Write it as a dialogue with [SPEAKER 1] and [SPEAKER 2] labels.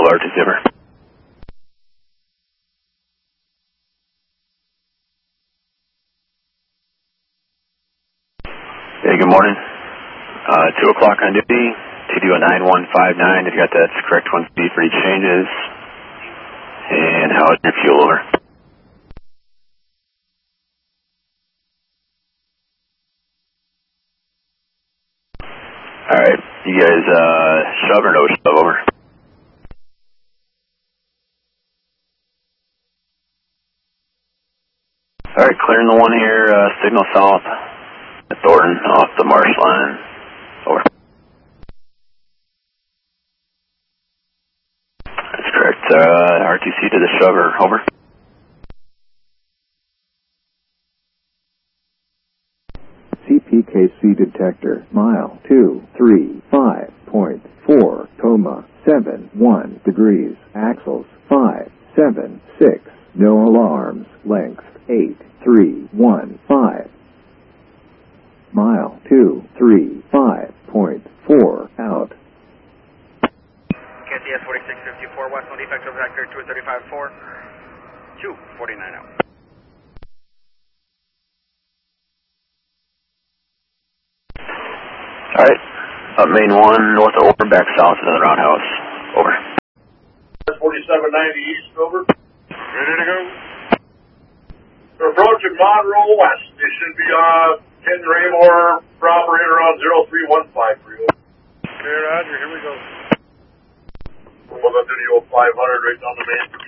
[SPEAKER 1] fuel RTC over. Hey, good morning. 2 o'clock on duty. TD 9159. If you got that, that's correct. 1 speed for each changes. And how is your fuel over? Alright, you guys shove or no shove over? Alright, clearing the one here, signal south at Thornton off the marsh line. Over. That's correct. RTC to the shover. Over.
[SPEAKER 2] CPKC detector, mile 235.4, coma 71 degrees, axles 576, no alarms, length 8315. Mile 235.4 out.
[SPEAKER 3] KTS 4654, west no defect over vector 235.4, 249 out.
[SPEAKER 1] Alright, main 1, north of over, back south to the roundhouse. Over.
[SPEAKER 4] 4790 east, over.
[SPEAKER 3] Ready to go.
[SPEAKER 4] We're approaching Monroe West. They should be in Raymore proper in around 0315 for you.
[SPEAKER 3] Clear, Roger, here we go.
[SPEAKER 4] We'll go to the 500 right down the main.